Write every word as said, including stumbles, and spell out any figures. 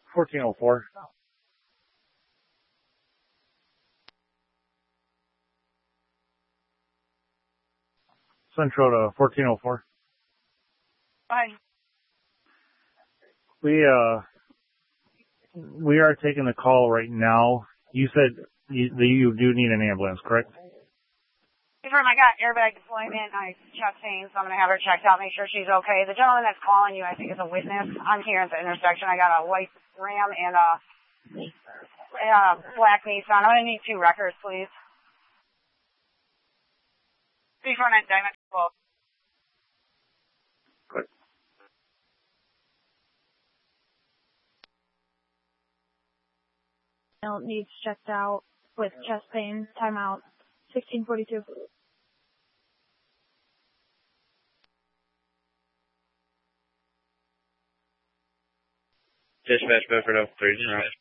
fourteen oh four. Central to fourteen oh four. Bye. We, uh, we are taking the call right now. You said you, you do need an ambulance, correct? Confirm, I got airbag deployment. I chest pain, so I'm going to have her checked out, make sure she's okay. The gentleman that's calling you, I think, is a witness. I'm here at the intersection. I got a white Ram and a, and a black Nissan. I'm going to need two records, please. three four nine Diamond twelve. Good. Needs checked out with chest pain. Timeout. sixteen forty-two. Dispatch Bedford oh three.